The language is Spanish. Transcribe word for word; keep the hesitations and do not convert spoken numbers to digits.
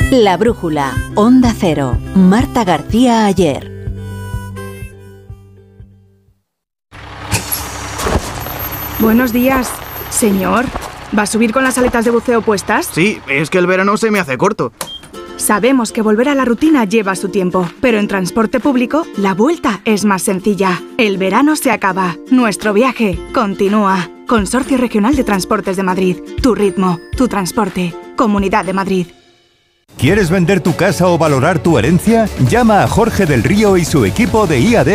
La Brújula, Onda Cero, Marta García Ayer. Buenos días, señor. ¿Va a subir con las aletas de buceo puestas? Sí, es que el verano se me hace corto. Sabemos que volver a la rutina lleva su tiempo, pero en transporte público la vuelta es más sencilla. El verano se acaba, nuestro viaje continúa. Consorcio Regional de Transportes de Madrid. Tu ritmo, tu transporte. Comunidad de Madrid. ¿Quieres vender tu casa o valorar tu herencia? Llama a Jorge del Río y su equipo de I A D